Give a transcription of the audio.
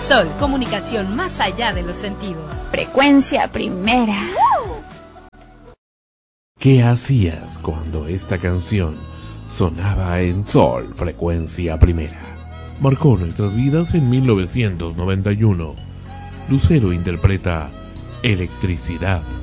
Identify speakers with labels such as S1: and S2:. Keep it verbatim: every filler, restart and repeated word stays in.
S1: Sol, comunicación más allá de los sentidos.
S2: Frecuencia Primera.
S3: ¿Qué hacías cuando esta canción sonaba en Sol, Frecuencia Primera? Marcó nuestras vidas en mil novecientos noventa y uno. Lucero interpreta Electricidad.